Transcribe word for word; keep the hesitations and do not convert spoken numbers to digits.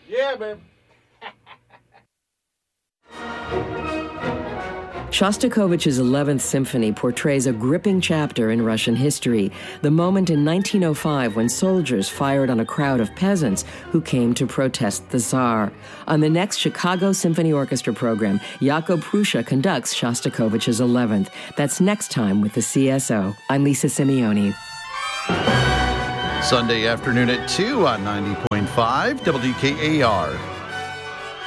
Yeah, baby. Shostakovich's eleventh Symphony portrays a gripping chapter in Russian history, the moment in nineteen oh five when soldiers fired on a crowd of peasants who came to protest the Tsar. On the next Chicago Symphony Orchestra program, Jakub Prussia conducts Shostakovich's eleventh. That's next time with the C S O. I'm Lisa Simeone. Sunday afternoon at two on ninety point five W K A R.